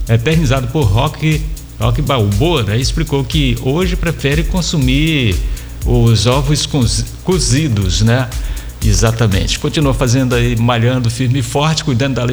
eternizado por Rock Balboa, né? Explicou que hoje prefere consumir os ovos cozidos, né? Exatamente. Continua fazendo aí, malhando firme e forte, cuidando da